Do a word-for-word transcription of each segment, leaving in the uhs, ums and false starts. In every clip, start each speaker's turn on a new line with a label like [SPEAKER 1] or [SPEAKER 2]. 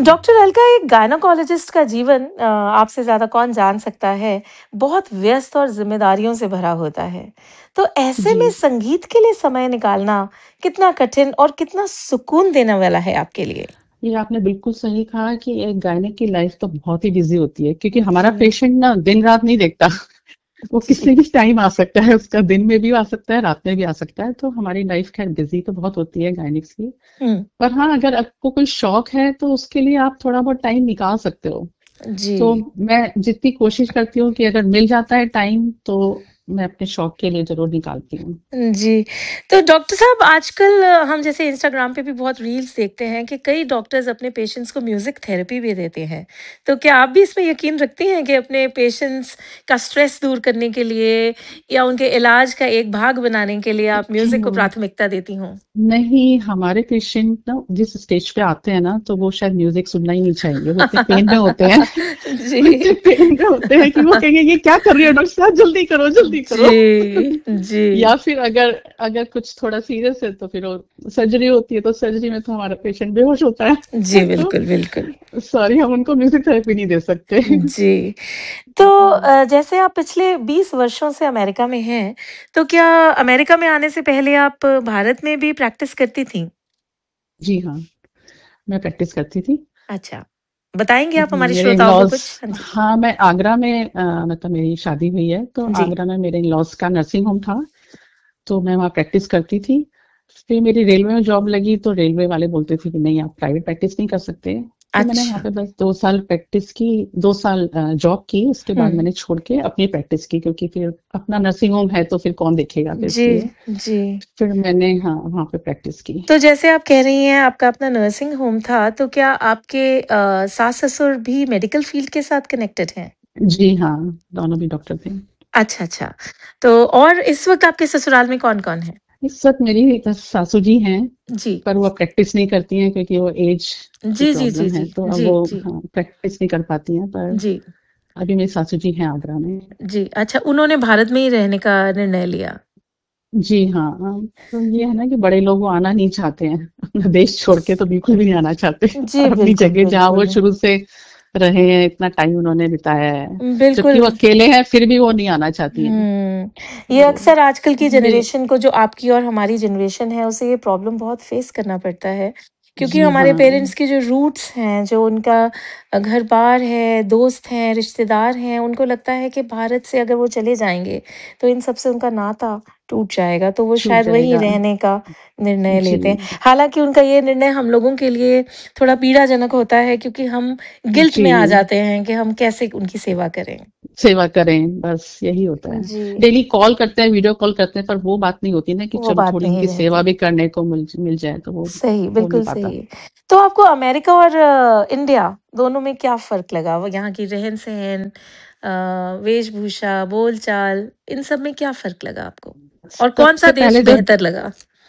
[SPEAKER 1] Doctor Alka, एक gynaecologist का जीवन अ, आपसे ज़्यादा कौन जान सकता है, बहुत व्यस्त और ज़िम्मेदारियों से भरा होता है। तो ऐसे
[SPEAKER 2] जी।
[SPEAKER 1] में संगीत के लिए समय निकालना कितना कठिन और कितना सुकून देने वाला है आपके लिए?
[SPEAKER 2] ये आपने बिल्कुल सही कहा कि एक गायक की लाइफ तो बहुत ही बिजी होती है, क्योंकि हमारा
[SPEAKER 1] जी,
[SPEAKER 2] पेशेंट ना दिन रात नहीं देखता। वो
[SPEAKER 1] जी।
[SPEAKER 2] किसी भी टाइम आ सकता है, उसका दिन में भी आ सकता है, रात में भी आ सकता है। तो हमारी लाइफ खैर बिजी तो बहुत होती है गायनिक्स की।
[SPEAKER 1] हुँ,
[SPEAKER 2] पर हाँ, अगर आपको कोई शौक है तो उसके लिए आप थोड़ा बहुत टाइम निकाल सकते हो। तो
[SPEAKER 1] जी।
[SPEAKER 2] मैं जितनी कोशिश करती हूँ कि अगर मिल जाता है टाइम तो मैं अपने शौक के लिए जरूर निकालती हूँ।
[SPEAKER 1] जी। तो डॉक्टर साहब, आजकल अ, हम जैसे इंस्टाग्राम पे भी बहुत रील्स देखते हैं कि कई डॉक्टर्स अपने पेशेंट्स को म्यूज़िक थेरेपी भी देते हैं। तो क्या आप भी इसमें यकीन रखती हैं कि अपने पेशेंट्स का स्ट्रेस दूर करने के लिए या उनके इलाज का एक भाग बनाने के लिए आप म्यूज़िक को प्राथमिकता देती हों?
[SPEAKER 2] नहीं, हमारे पेशेंट ना जिस स्टेज पे आते हैं ना, तो वो शायद म्यूजिक सुनना ही नहीं चाहेंगे। वो इतने पेन में होते हैं। वो
[SPEAKER 1] जी।
[SPEAKER 2] इतने पेन में होते हैं कि वो कहेंगे ये क्या कर रही हो डॉक्टर साहब, जल्दी करो जल्दी करो।
[SPEAKER 1] जी, जी।
[SPEAKER 2] या फिर अगर अगर कुछ थोड़ा सीरियस है तो फिर वो सर्जरी होती है, तो सर्जरी में तो हमारा पेशेंट बेहोश होता
[SPEAKER 1] जी,
[SPEAKER 2] है। तो
[SPEAKER 1] बिल्कुल, बिल्कुल।
[SPEAKER 2] सॉरी, हम उनको म्यूजिक थेरेपी नहीं दे सकते।
[SPEAKER 1] जी। तो अ, जैसे आप पिछले बीस वर्षों से अमेरिका में हैं, तो क्या अमेरिका में आने से पहले आप भारत में भी प्रैक्टिस करती थीं?
[SPEAKER 2] जी हाँ, मैं प्रैक्टिस करती थी।
[SPEAKER 1] अच्छा। बताएँगे आप हमारे
[SPEAKER 2] मेरे
[SPEAKER 1] श्रोताओं को
[SPEAKER 2] इन-लॉज़,
[SPEAKER 1] कुछ? हाँ जी।
[SPEAKER 2] हाँ, मैं आगरा में अ, मतलब मेरी शादी हुई है, तो
[SPEAKER 1] जी।
[SPEAKER 2] आगरा में मेरे इन-लॉज़ का नर्सिंग होम था, तो मैं वहाँ प्रैक्टिस करती थी। फिर मेरी रेलवे में जॉब लगी, तो रेलवे वाले बोलते थे कि नहीं, आप प्राइवेट प्रैक्टिस नहीं कर सकते। तो मैंने वहाँ
[SPEAKER 1] अच्छा।
[SPEAKER 2] पे बस दो साल प्रैक्टिस की, दो साल अ, जॉब की, उसके बाद
[SPEAKER 1] हुँ।
[SPEAKER 2] मैंने छोड़ के अपनी प्रैक्टिस की, क्योंकि फिर अपना नर्सिंग होम है तो फिर कौन देखेगा, तो
[SPEAKER 1] जी,
[SPEAKER 2] इसलिए
[SPEAKER 1] जी।
[SPEAKER 2] फिर मैंने हाँ, वहाँ पे प्रैक्टिस की।
[SPEAKER 1] तो जैसे आप कह रही हैं आपका अपना नर्सिंग होम था, तो क्या आपके अ, सास-ससुर भी मेडिकल फ़ील्ड के साथ कनेक्टेड हैं?
[SPEAKER 2] जी हाँ, दोनों भी डॉक्टर थे।
[SPEAKER 1] अच्छा, अच्छा। तो और इस वक़्त आपके ससुराल में कौन-कौन है?
[SPEAKER 2] इस वक़्त मेरी बस सासू जी हैं,
[SPEAKER 1] जी।
[SPEAKER 2] पर वो अब प्रैक्टिस नहीं करती हैं क्योंकि वो एज की
[SPEAKER 1] जी, जी, जी,
[SPEAKER 2] प्रॉब्लम है,
[SPEAKER 1] जी।
[SPEAKER 2] तो अब
[SPEAKER 1] जी,
[SPEAKER 2] वो
[SPEAKER 1] जी।
[SPEAKER 2] हाँ, प्रैक्टिस नहीं कर पाती हैं। पर
[SPEAKER 1] जी,
[SPEAKER 2] अभी मेरी सासू जी हैं आगरा में।
[SPEAKER 1] जी। अच्छा, उन्होंने भारत में ही रहने का निर्णय लिया।
[SPEAKER 2] जी हाँ, हाँ, तो ये है ना कि बड़े लोग वो आना नहीं चाहते हैं। अपना देश छोड़ के तो बिल्कुल भी नहीं आना चाहते।
[SPEAKER 1] जी,
[SPEAKER 2] और अपनी
[SPEAKER 1] बिल्कुल,
[SPEAKER 2] जगह जहाँ वो
[SPEAKER 1] बिल्कुल।
[SPEAKER 2] शुरू से रहे हैं, इतना टाइम उन्होंने बिताया है। जबकि
[SPEAKER 1] बिल्कुल।
[SPEAKER 2] वो अकेले हैं, फिर भी वो नहीं आना चाहती हैं।
[SPEAKER 1] हुँ। ये
[SPEAKER 2] तो
[SPEAKER 1] अक्सर आजकल की
[SPEAKER 2] मेरे
[SPEAKER 1] जनरेशन को, जो आपकी और हमारी जनरेशन है, उसे ये प्रॉब्लम बहुत फेस करना पड़ता है। क्योंकि
[SPEAKER 2] जी
[SPEAKER 1] हमारे
[SPEAKER 2] हाँ,
[SPEAKER 1] पेरेंट्स के जो रूट्स हैं, जो उनका अ, घर-बार है, दोस्त हैं, रिश्तेदार हैं, उनको लगता है कि भारत से अगर वो चले जाएँगे, तो इन सब से उनका नाता टूट जाएगा, तो वो
[SPEAKER 2] छूट
[SPEAKER 1] शायद वहीं
[SPEAKER 2] जाएगा।
[SPEAKER 1] रहने का निर्णय
[SPEAKER 2] जी,
[SPEAKER 1] लेते हैं। हालाँकि उनका ये निर्णय हम लोगों के लिए थोड़ा पीड़ाजनक होता है, क्योंकि हम गिल्ट
[SPEAKER 2] जी।
[SPEAKER 1] में आ जाते हैं कि हम कैसे उनकी सेवा करें।
[SPEAKER 2] सेवा करें, बस यही होता है।
[SPEAKER 1] जी।
[SPEAKER 2] डेली कॉल करते हैं, वीडियो कॉल करते हैं, पर वो बात नहीं होती ना कि
[SPEAKER 1] वो
[SPEAKER 2] चलो
[SPEAKER 1] बात
[SPEAKER 2] थोड़ी
[SPEAKER 1] नहीं
[SPEAKER 2] उनकी सेवा
[SPEAKER 1] रहती।
[SPEAKER 2] भी करने को मिल मिल जाए, तो वो
[SPEAKER 1] सही,
[SPEAKER 2] हो नहीं
[SPEAKER 1] बिल्कुल
[SPEAKER 2] पाता।
[SPEAKER 1] सही। तो आपको अमेरिका और अ, इंडिया दोनों में क्या फ़र्क लगा? वो यहाँ की रहन-सहन, अ, वेशभूषा, बोलचाल, इन सब में क्या फ़र्क लगा आपको? और कौन-सा
[SPEAKER 2] सबसे
[SPEAKER 1] देश
[SPEAKER 2] पहले जो
[SPEAKER 1] बेहतर लगा?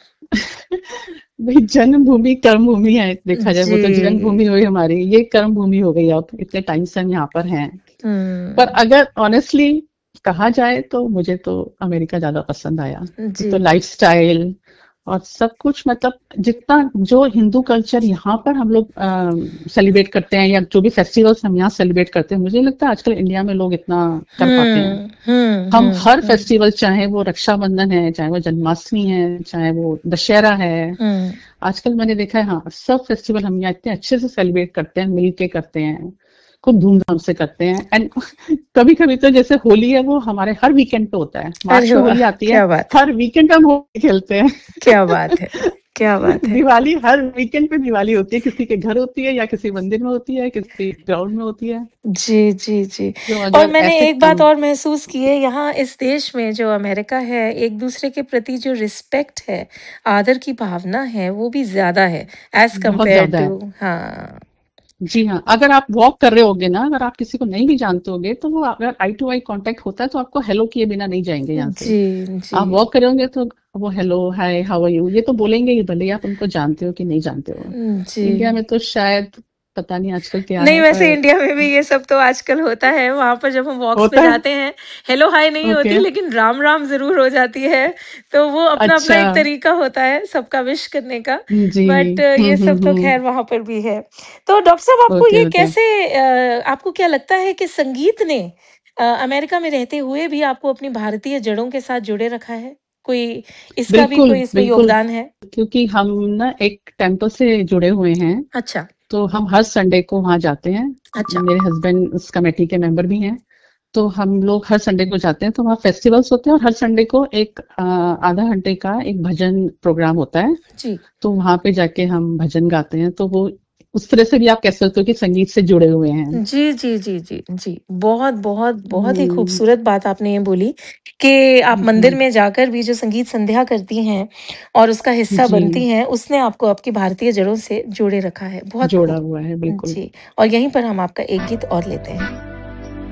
[SPEAKER 2] भाई, जन्मभूमि कर्म भूमि है, देखा जाए वो तो
[SPEAKER 1] जी।
[SPEAKER 2] जन्मभूमि हुई हमारी, ये कर्म भूमि हो गई। अब इतने टाइम से हम यहाँ पर हैं। पर
[SPEAKER 1] हुँ।
[SPEAKER 2] अगर ऑनेस्टली कहा जाए तो मुझे तो अमेरिका ज्यादा पसंद आया। एक
[SPEAKER 1] जी।
[SPEAKER 2] तो लाइफस्टाइल और सब कुछ, मतलब जितना जो हिंदू कल्चर यहाँ पर हम लोग सेलिब्रेट करते हैं, या जो भी फेस्टिवल्स हम यहाँ सेलिब्रेट करते हैं, मुझे लगता है आजकल इंडिया में लोग इतना कर पाते हैं।
[SPEAKER 1] हुँ, हुँ,
[SPEAKER 2] हम
[SPEAKER 1] हुँ,
[SPEAKER 2] हर
[SPEAKER 1] हुँ,
[SPEAKER 2] फेस्टिवल, चाहे वो रक्षाबंधन है, चाहे वो जन्माष्टमी है, चाहे वो दशहरा है,
[SPEAKER 1] हुँ।
[SPEAKER 2] आजकल मैंने देखा है, हाँ, सब फेस्टिवल हम यहाँ इतने अच्छे से सेलिब्रेट करते हैं, मिल के करते हैं, खूब धूमधाम से करते हैं। एंड कभी कभी तो जैसे होली है, वो हमारे हर वीकेंड पे होता है। मार्च
[SPEAKER 1] अरे
[SPEAKER 2] में
[SPEAKER 1] वाह!
[SPEAKER 2] होली आती है,
[SPEAKER 1] क्या बात है!
[SPEAKER 2] हर वीकेंड पे हम होली खेलते हैं।
[SPEAKER 1] क्या बात है! क्या बात है!
[SPEAKER 2] दिवाली हर वीकेंड पे दिवाली होती है, किसी के घर होती है, या किसी मंदिर में होती है, किसी ग्राउंड में होती है।
[SPEAKER 1] जी, जी, जी।
[SPEAKER 2] तो
[SPEAKER 1] और
[SPEAKER 2] अगर
[SPEAKER 1] मैंने
[SPEAKER 2] ऐसे
[SPEAKER 1] एक बात
[SPEAKER 2] कम
[SPEAKER 1] और महसूस की है, यहाँ इस देश में जो अमेरिका है, एक-दूसरे के प्रति जो रिस्पेक्ट है, आदर की भावना है, वो भी ज़्यादा है, एज़
[SPEAKER 2] बहुत
[SPEAKER 1] कंपेयर्ड
[SPEAKER 2] ज्यादा है।
[SPEAKER 1] टू। हाँ।
[SPEAKER 2] जी हाँ, अगर आप वॉक कर रहे होगे ना, अगर आप किसी को नहीं भी जानते होगे, तो वो अगर आई टू आई कांटेक्ट होता है, तो आपको हेलो किए बिना नहीं जाएंगे यहाँ से।
[SPEAKER 1] जी, जी।
[SPEAKER 2] आप वॉक करोगे तो वो hello, hi, how are you, ये तो बोलेंगे ही, भले ही आप उनको जानते हो कि नहीं जानते हो।
[SPEAKER 1] उम, जी।
[SPEAKER 2] इंडिया में तो शायद पता नहीं आजकल क्या
[SPEAKER 1] नहीं,
[SPEAKER 2] है
[SPEAKER 1] वैसे
[SPEAKER 2] पर
[SPEAKER 1] इंडिया में भी ये सब तो आजकल होता है, वहाँ पर जब हम वॉक्स पे
[SPEAKER 2] होता है।
[SPEAKER 1] जाते हैं, हेलो हाय नहीं
[SPEAKER 2] ओके।
[SPEAKER 1] होती लेकिन राम-राम ज़रूर हो जाती है, तो वो अपना-अपना
[SPEAKER 2] अच्छा।
[SPEAKER 1] एक तरीका होता है सबका विश करने का,
[SPEAKER 2] जी।
[SPEAKER 1] बट
[SPEAKER 2] हम्म
[SPEAKER 1] ये सब
[SPEAKER 2] हम्म
[SPEAKER 1] तो
[SPEAKER 2] हम्म।
[SPEAKER 1] ख़ैर वहाँ पर भी है। तो डॉक्टर साहब आपको
[SPEAKER 2] होते
[SPEAKER 1] ये
[SPEAKER 2] होते।
[SPEAKER 1] कैसे अ, आपको क्या लगता है कि संगीत ने अ, अमेरिका में रहते हुए भी आपको अपनी भारतीय जड़ों के साथ जुड़े रखा है? कोई इसका भी
[SPEAKER 2] बिल्कुल
[SPEAKER 1] कोई इसमें
[SPEAKER 2] बिल्कुल।
[SPEAKER 1] योगदान है?
[SPEAKER 2] क्योंकि हम ना एक टेम्पल से जुड़े हुए हैं,
[SPEAKER 1] अच्छा,
[SPEAKER 2] तो हम हर संडे को वहाँ जाते हैं।
[SPEAKER 1] अच्छा।
[SPEAKER 2] मेरे हस्बैंड उस कमेटी के मेंबर भी हैं, तो हम लोग हर संडे को जाते हैं। तो वहाँ फेस्टिवल्स होते हैं और हर संडे को एक अ, आधा घंटे का एक भजन प्रोग्राम होता है।
[SPEAKER 1] जी।
[SPEAKER 2] तो वहाँ पे जाके हम भजन गाते हैं। तो वो उस तरह से भी आप कह सकते हो कि संगीत से जुड़े हुए हैं।
[SPEAKER 1] जी, जी, जी, जी, जी। बहुत, बहुत, बहुत ही
[SPEAKER 2] हम्म
[SPEAKER 1] खूबसूरत बात आपने ये बोली कि आप मंदिर
[SPEAKER 2] हम्म,
[SPEAKER 1] में जाकर भी जो संगीत संध्या करती हैं और उसका हिस्सा
[SPEAKER 2] जी।
[SPEAKER 1] बनती हैं, उसने आपको आपकी भारतीय जड़ों से जोड़े रखा है। बहुत
[SPEAKER 2] जोड़ा
[SPEAKER 1] खूब।
[SPEAKER 2] हुआ है बिल्कुल।
[SPEAKER 1] जी, और यहीं पर हम आपका एक गीत और लेते हैं।